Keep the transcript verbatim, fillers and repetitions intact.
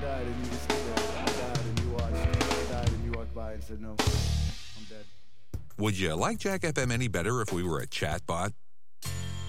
died and you just stood there. I died and you watched. I died and you walked by and said, no, I'm dead. Would you like Jack F M any better if we were a chatbot?